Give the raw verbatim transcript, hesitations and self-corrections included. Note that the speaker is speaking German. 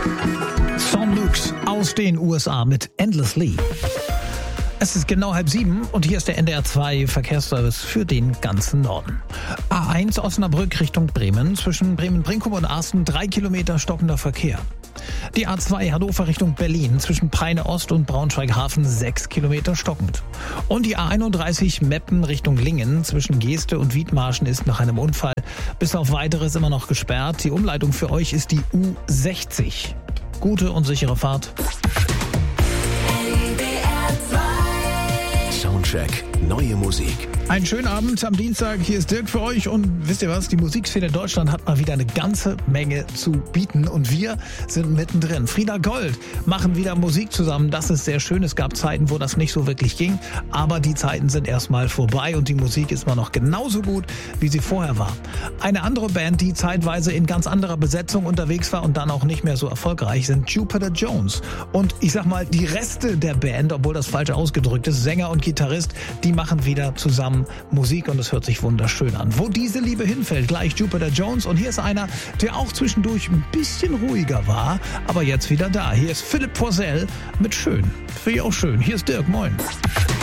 Son Lux aus den U S A mit Endlessly. Es ist genau halb sieben und hier ist der N D R zwei Verkehrsservice für den ganzen Norden. A eins Osnabrück Richtung Bremen, zwischen Bremen-Brinkum und Asten drei Kilometer stockender Verkehr. Die A zwei Hannover Richtung Berlin, zwischen Peine Ost und Braunschweig-Hafen sechs Kilometer stockend. Und die A einunddreißig Meppen Richtung Lingen, zwischen Geeste und Wiedmarschen ist nach einem Unfall bis auf Weiteres immer noch gesperrt. Die Umleitung für euch ist die U sechzig. Gute und sichere Fahrt. Soundcheck, neue Musik. Einen schönen Abend am Dienstag, hier ist Dirk für euch und wisst ihr was, die Musikszene Deutschland hat mal wieder eine ganze Menge zu bieten und wir sind mittendrin. Frieda Gold machen wieder Musik zusammen, das ist sehr schön, es gab Zeiten, wo das nicht so wirklich ging, aber die Zeiten sind erstmal vorbei und die Musik ist immer noch genauso gut, wie sie vorher war. Eine andere Band, die zeitweise in ganz anderer Besetzung unterwegs war und dann auch nicht mehr so erfolgreich, sind Jupiter Jones und ich sag mal, die Reste der Band, obwohl das falsch ausgedrückt ist, Sänger und Gitarrist, die machen wieder zusammen Musik und es hört sich wunderschön an. Wo diese Liebe hinfällt, gleich Jupiter Jones und hier ist einer, der auch zwischendurch ein bisschen ruhiger war, aber jetzt wieder da. Hier ist Philipp Poisel mit Schön. Finde ich auch schön. Hier ist Dirk, moin.